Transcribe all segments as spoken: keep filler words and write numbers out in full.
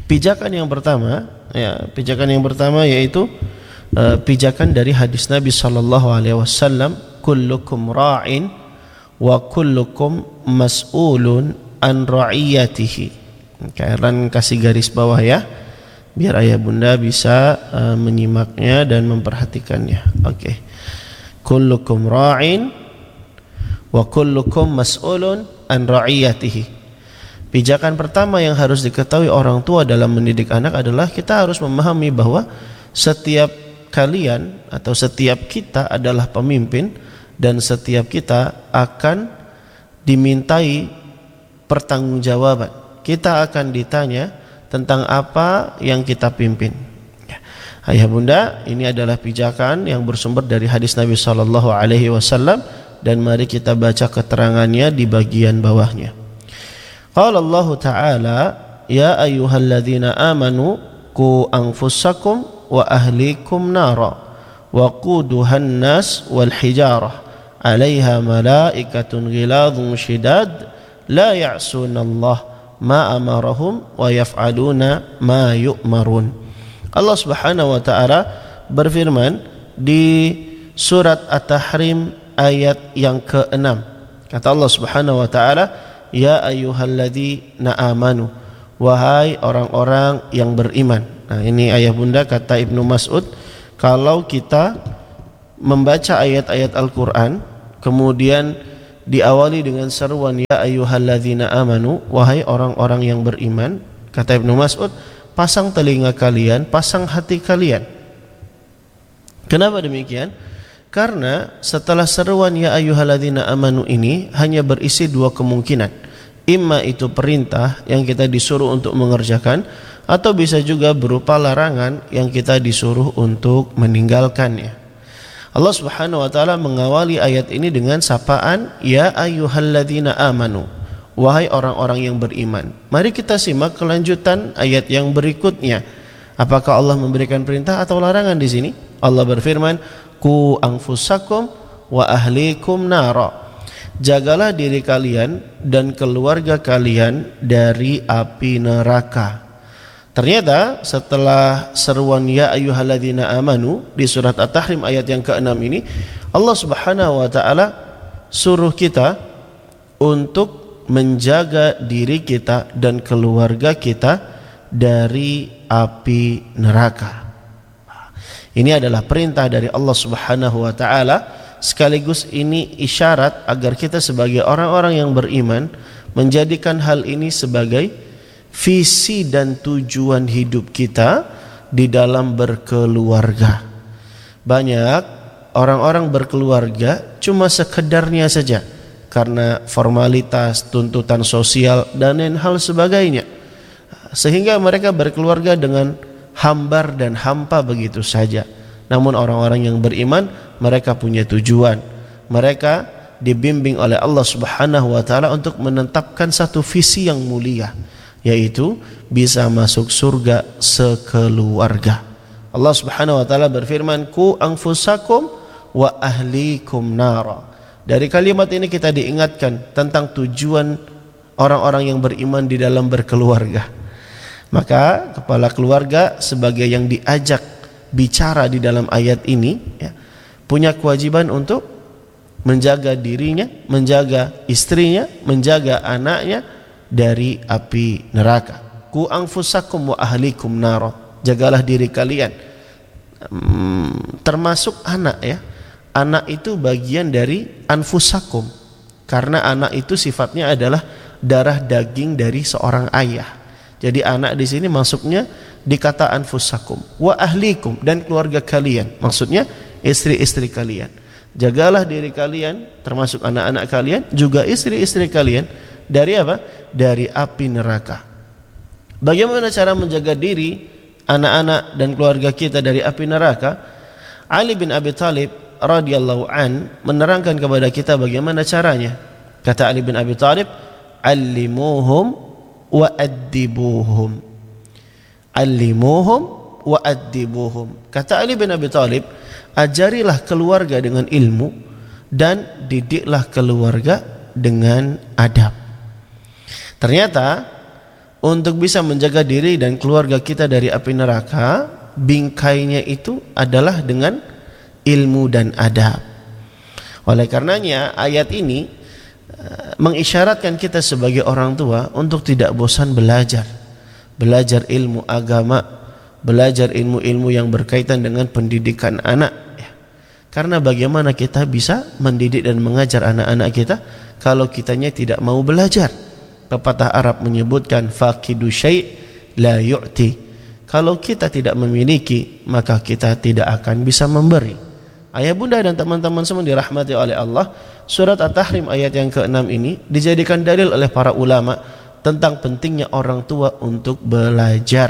Pijakan yang pertama, ya, pijakan yang pertama yaitu uh, pijakan dari hadis Nabi sallallahu alaihi wasallam, kullukum ra'in wa kullukum mas'ulun an ra'iyatihi. Kalian kasih garis bawah ya, biar ayah bunda bisa uh, menyimaknya dan memperhatikannya. Oke. Okay. Kullukum ra'in wa kullukum mas'ulun an ra'iyatihi. Pijakan pertama yang harus diketahui orang tua dalam mendidik anak adalah kita harus memahami bahwa setiap kalian atau setiap kita adalah pemimpin dan setiap kita akan dimintai pertanggungjawaban. Kita akan ditanya tentang apa yang kita pimpin. Ayah bunda, ini adalah pijakan yang bersumber dari hadis Nabi sallallahu alaihi wasallam dan mari kita baca keterangannya di bagian bawahnya. Qala Allah Ta'ala, ya ayyuhalladzina amanu qu anfusakum wa ahlikum nara wa quduhan nas wal hijarah 'alaiha malaikatun ghiladhun shidad la ya'suna Allah ma amarahum wa yaf'aluna ma yu'marun. Allah Subhanahu wa taala berfirman di surat At-Tahrim ayat yang keenam. Kata Allah Subhanahu wa taala, ya ayyuhalladzina amanu, wahai orang-orang yang beriman. Nah, ini ayah bunda kata Ibnu Mas'ud, kalau kita membaca ayat-ayat Al-Qur'an kemudian diawali dengan seruan ya ayyuhalladzina amanu, wahai orang-orang yang beriman, kata Ibnu Mas'ud, pasang telinga kalian, pasang hati kalian. Kenapa demikian? Karena setelah seruan ya ayyuhalladzina amanu ini hanya berisi dua kemungkinan. Imma itu perintah yang kita disuruh untuk mengerjakan, atau bisa juga berupa larangan yang kita disuruh untuk meninggalkannya. Allah Subhanahu wa taala mengawali ayat ini dengan sapaan ya ayyuhalladzina amanu, wahai orang-orang yang beriman. Mari kita simak kelanjutan ayat yang berikutnya. Apakah Allah memberikan perintah atau larangan di sini? Allah berfirman, qu anfusakum wa ahlikum nara. Jagalah diri kalian dan keluarga kalian dari api neraka. Ternyata setelah seruan ya ayyuhalladzina amanu di surat At-Tahrim ayat yang keenam ini, Allah Subhanahu wa taala suruh kita untuk menjaga diri kita dan keluarga kita dari api neraka. Ini adalah perintah dari Allah Subhanahu wa taala, sekaligus ini isyarat agar kita sebagai orang-orang yang beriman menjadikan hal ini sebagai visi dan tujuan hidup kita di dalam berkeluarga. Banyak orang-orang berkeluarga cuma sekedarnya saja karena formalitas, tuntutan sosial dan lain hal sebagainya, sehingga mereka berkeluarga dengan hambar dan hampa begitu saja. Namun orang-orang yang beriman, mereka punya tujuan. Mereka dibimbing oleh Allah Subhanahu wa taala untuk menetapkan satu visi yang mulia, yaitu bisa masuk surga sekeluarga. Allah Subhanahu wa taala berfirman, "Qu anfusakum wa ahlikum nara." Dari kalimat ini kita diingatkan tentang tujuan orang-orang yang beriman di dalam berkeluarga. Maka kepala keluarga sebagai yang diajak bicara di dalam ayat ini ya, punya kewajiban untuk menjaga dirinya, menjaga istrinya, menjaga anaknya dari api neraka. Qu anfusakum wa ahlikum nara. Jagalah diri kalian, hmm, termasuk anak ya. Anak itu bagian dari anfusakum, karena anak itu sifatnya adalah darah daging dari seorang ayah. Jadi anak di sini masuknya di kata anfusakum, wa ahlikum, dan keluarga kalian, maksudnya istri-istri kalian. Jagalah diri kalian, termasuk anak-anak kalian, juga istri-istri kalian dari apa? Dari api neraka. Bagaimana cara menjaga diri anak-anak dan keluarga kita dari api neraka? Ali bin Abi Thalib radhiyallahu an menerangkan kepada kita bagaimana caranya. Kata Ali bin Abi Thalib, "Allimuhum wa addibuhum." Allimuhum wa addibuhum. Kata Ali bin Abi Thalib, ajarilah keluarga dengan ilmu dan didiklah keluarga dengan adab. Ternyata untuk bisa menjaga diri dan keluarga kita dari api neraka, bingkainya itu adalah dengan ilmu dan adab. Oleh karenanya ayat ini uh, mengisyaratkan kita sebagai orang tua untuk tidak bosan belajar. Belajar ilmu agama, belajar ilmu-ilmu yang berkaitan dengan pendidikan anak. Ya. Karena bagaimana kita bisa mendidik dan mengajar anak-anak kita kalau kitanya tidak mau belajar? Pepatah Arab menyebutkan faqidu syai' la yu'ti. Kalau kita tidak memiliki, maka kita tidak akan bisa memberi. Ayah bunda dan teman-teman semua dirahmati oleh Allah, surat At-Tahrim ayat yang keenam ini dijadikan dalil oleh para ulama tentang pentingnya orang tua untuk belajar.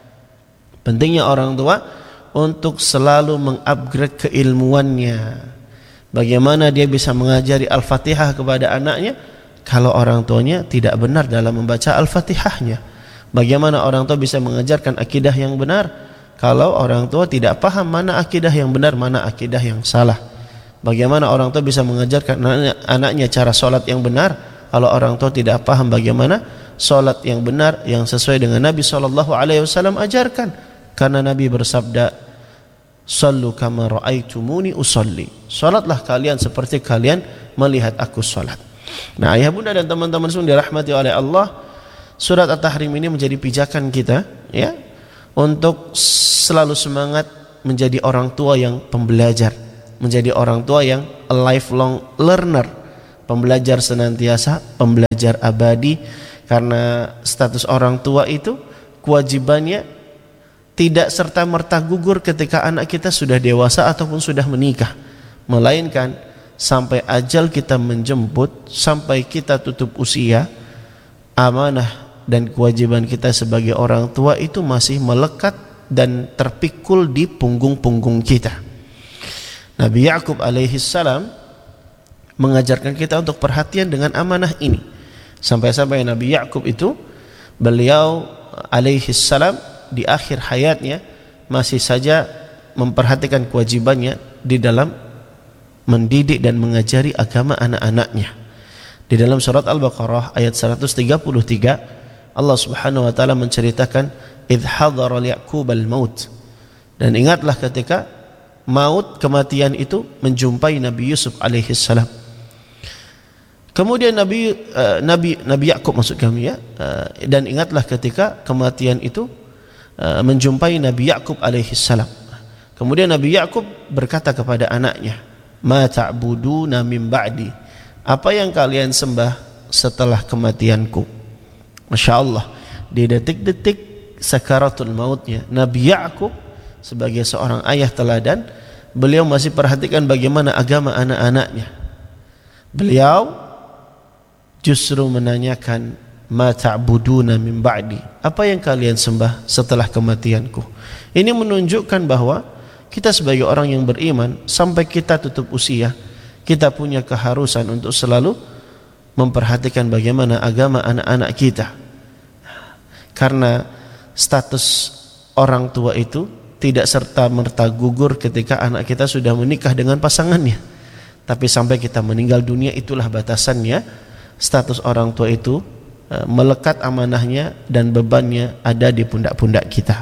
Pentingnya orang tua untuk selalu mengupgrade keilmuannya. Bagaimana dia bisa mengajari Al-Fatihah kepada anaknya kalau orang tuanya tidak benar dalam membaca Al-Fatihahnya? Bagaimana orang tua bisa mengajarkan akidah yang benar kalau orang tua tidak paham mana akidah yang benar, mana akidah yang salah? Bagaimana orang tua bisa mengajarkan anaknya, anaknya cara sholat yang benar kalau orang tua tidak paham bagaimana sholat yang benar yang sesuai dengan Nabi shallallahu alaihi wasallam ajarkan? Karena Nabi bersabda, "Sallu kama ra'aitumuni usolli." Sholatlah kalian seperti kalian melihat aku sholat. Nah, ayah bunda dan teman-teman semua dirahmati oleh Allah, surat At-Tahrim ini menjadi pijakan kita, ya, untuk selalu semangat menjadi orang tua yang pembelajar, menjadi orang tua yang a lifelong learner, pembelajar senantiasa, pembelajar abadi. Karena status orang tua itu kewajibannya tidak serta-merta gugur ketika anak kita sudah dewasa ataupun sudah menikah, melainkan sampai ajal kita menjemput, sampai kita tutup usia, amanah dan kewajiban kita sebagai orang tua itu masih melekat dan terpikul di punggung-punggung kita. Nabi Ya'qub alaihi salam mengajarkan kita untuk perhatian dengan amanah ini. Sampai-sampai Nabi Ya'qub itu, beliau alaihi salam di akhir hayatnya masih saja memperhatikan kewajibannya di dalam mendidik dan mengajari agama anak-anaknya. Di dalam surat Al-Baqarah ayat seratus tiga puluh tiga, Allah Subhanahu wa taala menceritakan idh hadara Ya'qub al-maut, dan ingatlah ketika maut, kematian itu menjumpai Nabi Yusuf alaihi salam. Kemudian Nabi uh, Nabi Nabi Ya'qub maksud kami, ya, uh, dan ingatlah ketika kematian itu uh, menjumpai Nabi Ya'qub alaihi salam. Kemudian Nabi Ya'qub berkata kepada anaknya, "Ma ta'buduna min ba'di?" Apa yang kalian sembah setelah kematianku? Masya Allah, di detik-detik sakaratul mautnya Nabi Ya'qub sebagai seorang ayah teladan, beliau masih perhatikan bagaimana agama anak-anaknya. Beliau justru menanyakan, "Ma ta'buduna min ba'di?" Apa yang kalian sembah setelah kematianku? Ini menunjukkan bahwa kita sebagai orang yang beriman, sampai kita tutup usia, kita punya keharusan untuk selalu memperhatikan bagaimana agama anak-anak kita. Karena status orang tua itu tidak serta-merta gugur ketika anak kita sudah menikah dengan pasangannya. Tapi sampai kita meninggal dunia, itulah batasannya. Status orang tua itu melekat amanahnya dan bebannya ada di pundak-pundak kita.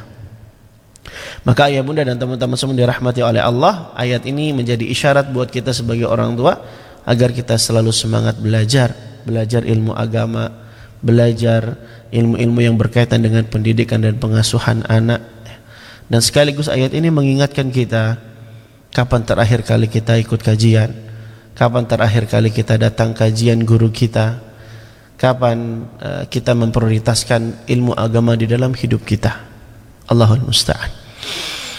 Maka ayah bunda dan teman-teman semua dirahmati oleh Allah, ayat ini menjadi isyarat buat kita sebagai orang tua agar kita selalu semangat belajar, belajar ilmu agama, belajar ilmu-ilmu yang berkaitan dengan pendidikan dan pengasuhan anak. Dan sekaligus ayat ini mengingatkan kita, kapan terakhir kali kita ikut kajian, kapan terakhir kali kita datang kajian guru kita, kapan uh, kita memprioritaskan ilmu agama di dalam hidup kita. Allahul musta'an.